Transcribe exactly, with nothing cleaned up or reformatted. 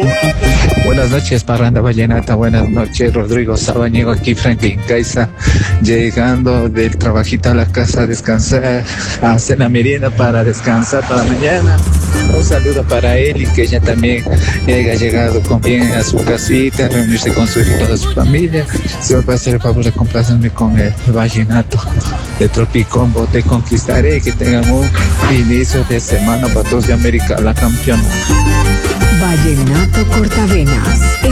Buenas noches, Parranda Vallenata. Buenas noches, Rodrigo Sabañego, aquí Franklin Caiza, llegando del trabajito a la casa a descansar, a hacer la merienda para descansar para mañana. Un saludo para él y que ella también haya llegado con bien a su casita, reunirse con su hijo y toda su familia. Si me puede hacer el favor de complacerme con el vallenato de Tropicombo, Te Conquistaré. Que tengan un inicio de semana para todos de América, la campeona. Vallenato Cortavenas.